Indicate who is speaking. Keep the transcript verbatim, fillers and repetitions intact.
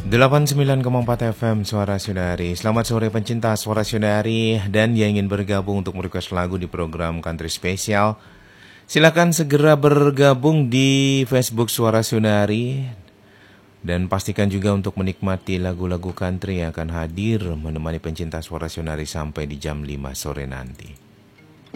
Speaker 1: delapan puluh sembilan koma empat F M Suara Sundari. Selamat sore pencinta Suara Sundari dan yang ingin bergabung untuk merequest lagu di program Country Special. Silakan segera bergabung di Facebook Suara Sundari dan pastikan juga untuk menikmati lagu-lagu country yang akan hadir menemani pencinta Suara Sundari sampai di jam lima sore nanti.